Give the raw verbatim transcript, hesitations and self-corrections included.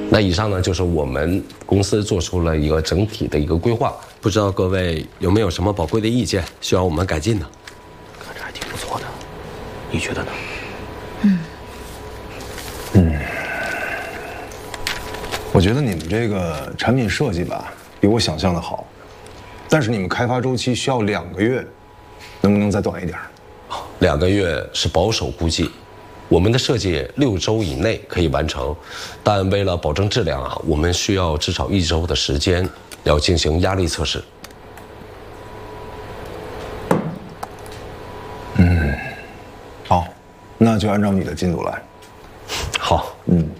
那以上呢，就是我们公司做出了一个整体的一个规划，不知道各位有没有什么宝贵的意见需要我们改进的？ 看着还挺不错的，你觉得呢？ 嗯嗯，我觉得你们这个产品设计吧，比我想象的好，但是你们开发周期需要两个月，能不能再短一点？ 两个月是保守估计。我们的设计六周以内可以完成，但为了保证质量啊，我们需要至少一周的时间，要进行压力测试。 嗯，好，那就按照你的进度来。 好， 嗯。